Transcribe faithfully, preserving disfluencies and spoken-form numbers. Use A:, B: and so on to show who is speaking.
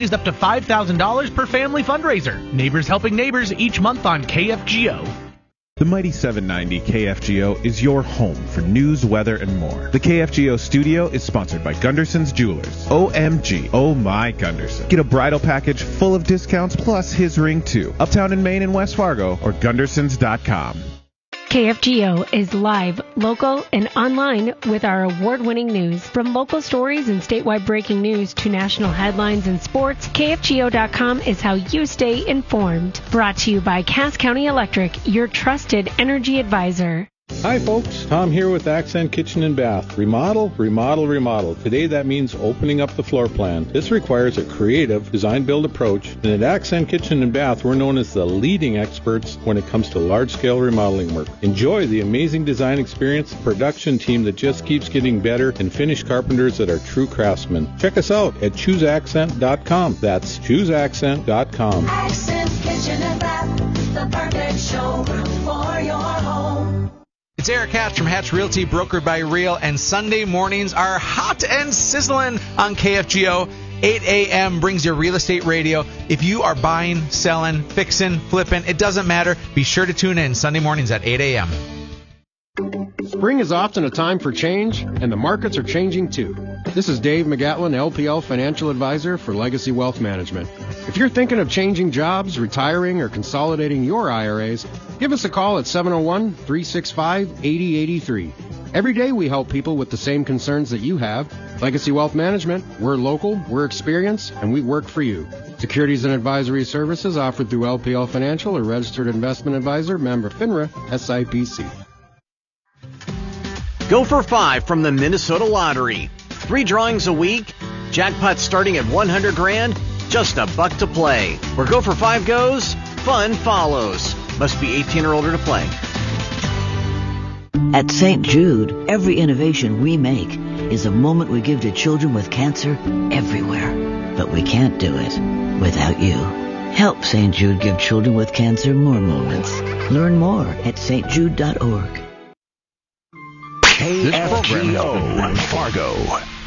A: Is up to five thousand dollars per family fundraiser. Neighbors Helping Neighbors each month on K F G O.
B: The Mighty seven ninety K F G O is your home for news, weather, and more. The K F G O studio is sponsored by Gunderson's Jewelers. O M G, oh my Gunderson. Get a bridal package full of discounts plus his ring too. Uptown in Maine and West Fargo or Gundersons dot com.
C: K F G O is live, local, and online with our award-winning news. From local stories and statewide breaking news to national headlines and sports, K F G O dot com is how you stay informed. Brought to you by Cass County Electric, your trusted energy advisor.
D: Hi folks, Tom here with Accent Kitchen and Bath. Remodel, remodel, remodel. Today that means opening up the floor plan. This requires a creative design-build approach, and at Accent Kitchen and Bath we're known as the leading experts when it comes to large-scale remodeling work. Enjoy the amazing design experience, production team that just keeps getting better, and finished carpenters that are true craftsmen. Check us out at choose accent dot com. That's choose accent dot com.
E: Accent Kitchen and Bath, the perfect showroom for your home.
F: It's Eric Hatch from Hatch Realty, brokered by Real, and Sunday mornings are hot and sizzling on K F G O. eight a.m. brings your real estate radio. If you are buying, selling, fixing, flipping, it doesn't matter. Be sure to tune in Sunday mornings at eight a.m.
G: Spring is often a time for change, and the markets are changing too. This is Dave McGatlin, L P L Financial Advisor for Legacy Wealth Management. If you're thinking of changing jobs, retiring, or consolidating your I R As, give us a call at seven oh one, three six five, eight oh eight three. Every day we help people with the same concerns that you have. Legacy Wealth Management, we're local, we're experienced, and we work for you. Securities and advisory services offered through L P L Financial, a registered investment advisor, member FINRA, S I P C.
H: Go for five from the Minnesota Lottery. Three drawings a week, jackpot starting at one hundred grand, just a buck to play. Where Go for Five goes, fun follows. Must be eighteen or older to play.
I: At Saint Jude, every innovation we make is a moment we give to children with cancer everywhere. But we can't do it without you. Help Saint Jude give children with cancer more moments. Learn more at st jude dot org.
J: K F G O Fargo.